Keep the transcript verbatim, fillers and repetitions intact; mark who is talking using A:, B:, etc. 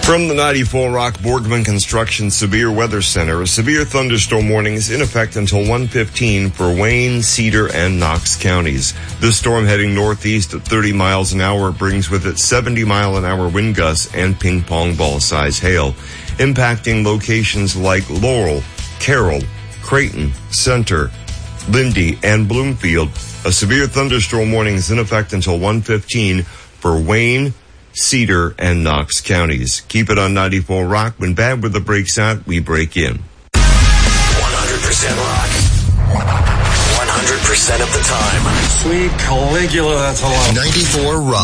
A: From the ninety-four Rock Borgman Construction Severe Weather Center, a severe thunderstorm warning is in effect until one fifteen for Wayne, Cedar, and Knox counties. This storm heading northeast at thirty miles an hour brings with it seventy mile an hour wind gusts and ping pong ball size hail, impacting locations like Laurel, Carroll, Creighton, Center, Lindy, and Bloomfield. A severe thunderstorm warning is in effect until one fifteen for Wayne, Cedar, and Knox counties. Keep it on ninety-four Rock. When bad weather breaks out, we break in.
B: one hundred percent rock. one hundred percent of the time.
C: Sweet Caligula, that's a lot.
B: ninety-four Rock.